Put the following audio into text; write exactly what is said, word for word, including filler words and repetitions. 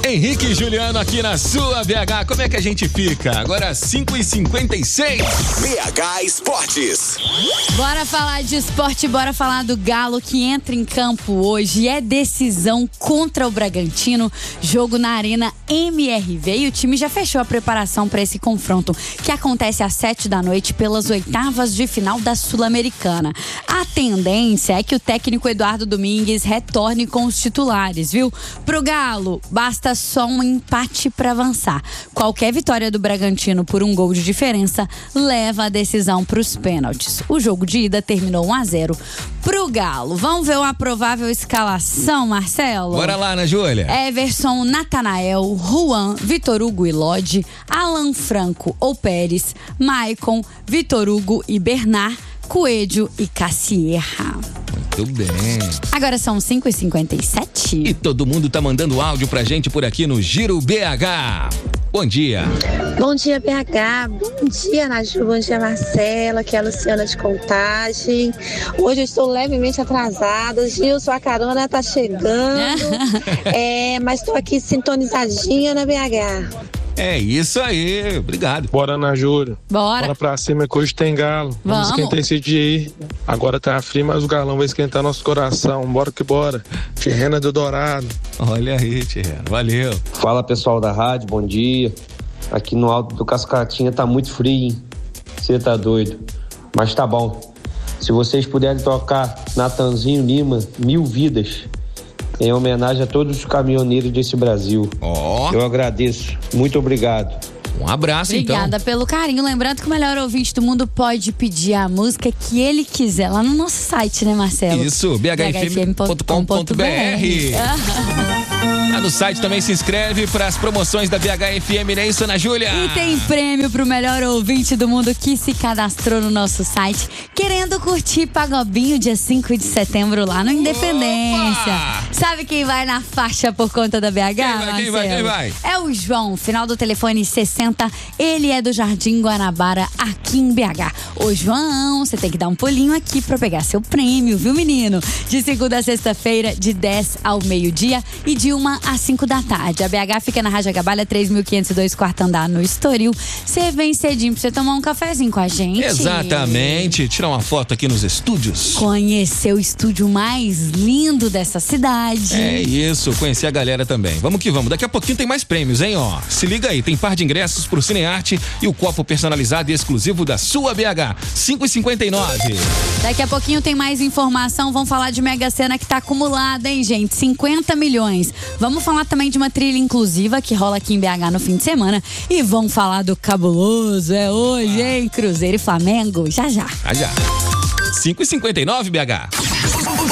Henrique e Juliano aqui na sua B H. Como é que a gente fica? Agora cinco e cinquenta e seis. B H Esportes. Bora falar de esporte, bora falar do Galo que entra em campo hoje. É decisão contra o Bragantino, jogo na Arena M R V. E o time já fechou a preparação para esse confronto, que acontece às sete da noite pelas oitavas de final da Sul-Americana. A tendência é que o técnico Eduardo Domingues retorne com os titulares, viu? Pro Galo, basta só um empate para avançar. Qualquer vitória do Bragantino por um gol de diferença leva a decisão para os pênaltis. O jogo de ida terminou um a zero pro Galo. Vamos ver uma provável escalação, Marcelo? Bora lá, Ana Júlia. Everson, Natanael, Juan, Vitor Hugo e Lodi, Alan Franco ou Pérez, Maicon, Vitor Hugo e Bernard, Coelho e Cassierra. Muito bem. Agora são cinco e cinquenta e sete. E todo mundo tá mandando áudio pra gente por aqui no Giro B H. Bom dia. Bom dia, B H. Bom dia, Naju. Bom dia, Marcela. Aqui é a Luciana de Contagem. Hoje eu estou levemente atrasada. Gil, sua carona tá chegando. é, mas estou aqui sintonizadinha na B H. É isso aí, obrigado. Bora na Júlia. Bora. Bora pra cima que hoje tem galo. Vamos, Vamos esquentar esse dia aí. Agora tá frio, mas o galão vai esquentar nosso coração. Bora que bora. Tirrena do Dourado. Olha aí, Tirrena. Valeu. Fala, pessoal da rádio, bom dia. Aqui no alto do Cascatinha tá muito frio, hein? Você tá doido. Mas tá bom. Se vocês puderem tocar Natanzinho Lima, Mil Vidas, em homenagem a todos os caminhoneiros desse Brasil. Ó. Eu agradeço. Muito obrigado. Um abraço, Obrigada então. pelo carinho. Lembrando que o melhor ouvinte do mundo pode pedir a música que ele quiser lá no nosso site, né, Marcelo? Isso, b h f m ponto com ponto b r. Lá no site também se inscreve para as promoções da B H F M, não é isso, Ana Júlia? E tem prêmio pro melhor ouvinte do mundo que se cadastrou no nosso site, querendo curtir Pagobinho dia cinco de setembro lá no Independência. Opa! Sabe quem vai na faixa por conta da B H, Quem vai, quem vai, quem vai? É o João, final do telefone sessenta. Ele é do Jardim Guanabara, aqui em B H. Ô, João, você tem que dar um pulinho aqui pra pegar seu prêmio, viu, menino? De segunda a sexta-feira, de dez ao meio-dia e de uma às cinco da tarde. A B H fica na Raja Gabalha, três mil quinhentos e dois, quarto andar, no Estoril. Você vem cedinho pra você tomar um cafezinho com a gente. Exatamente. Tirar uma foto aqui nos estúdios. Conhecer o estúdio mais lindo dessa cidade. É isso, conhecer a galera também. Vamos que vamos. Daqui a pouquinho tem mais prêmios, hein, ó. Se liga aí, tem par de ingressos pro Cinearte e o copo personalizado e exclusivo da sua B H. cinco e cinquenta e nove. Daqui a pouquinho tem mais informação. Vamos falar de Mega Sena que tá acumulada, hein, gente? cinquenta milhões. Vamos falar também de uma trilha inclusiva que rola aqui em B H no fim de semana. E vamos falar do cabuloso. É hoje, hein? Cruzeiro e Flamengo. Já, já. Já, já. cinco e cinquenta e nove, B H.